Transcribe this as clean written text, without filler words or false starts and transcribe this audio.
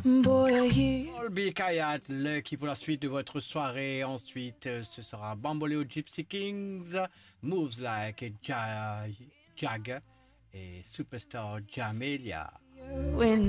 Colby Kayat, qui pour la suite de votre soirée. Ensuite, ce sera Bamboleo Gypsy Kings, Moves Like Jag et Superstar Jamelia.